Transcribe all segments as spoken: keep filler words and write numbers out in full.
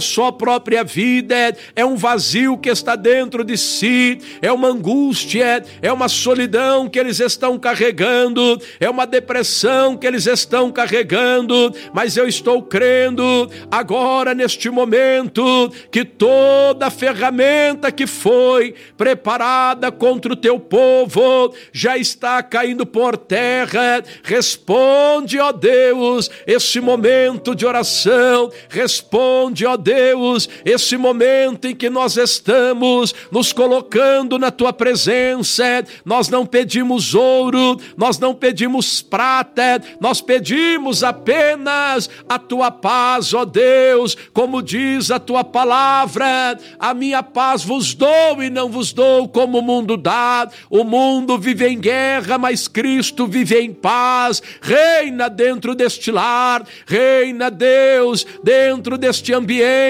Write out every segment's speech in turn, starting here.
sua própria vida, é um vazio que está dentro de si, é uma angústia, é uma solidão que eles estão carregando, é uma depressão que eles estão carregando, mas eu estou crendo agora neste momento que toda a ferramenta que foi preparada contra o teu povo já está caindo por terra. Responde, ó Deus, esse momento de oração, responde, ó Deus, Deus, esse momento em que nós estamos nos colocando na tua presença. Nós não pedimos ouro, nós não pedimos prata, nós pedimos apenas a tua paz, ó Deus, como diz a tua palavra: a minha paz vos dou e não vos dou como o mundo dá. O mundo vive em guerra, mas Cristo vive em paz. Reina dentro deste lar, reina, Deus, dentro deste ambiente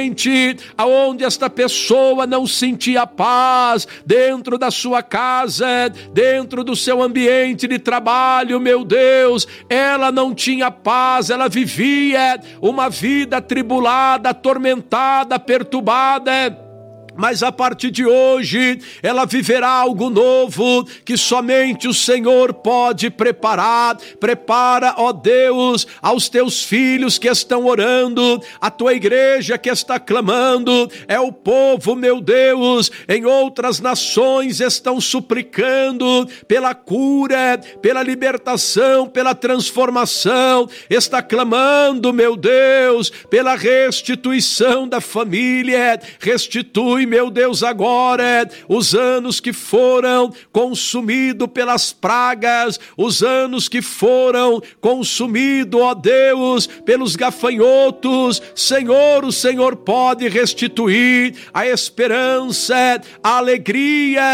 aonde esta pessoa não sentia paz, dentro da sua casa, dentro do seu ambiente de trabalho. Meu Deus, ela não tinha paz, ela vivia uma vida atribulada, atormentada, perturbada. Mas a partir de hoje, ela viverá algo novo que somente o Senhor pode preparar. Prepara, ó Deus, aos teus filhos que estão orando, a tua igreja que está clamando. É o povo, meu Deus, em outras nações estão suplicando pela cura, pela libertação, pela transformação. Está clamando, meu Deus, pela restituição da família. Restitui, meu Deus, agora os anos que foram consumidos pelas pragas, os anos que foram consumidos, ó Deus, pelos gafanhotos. Senhor, o Senhor pode restituir a esperança, a alegria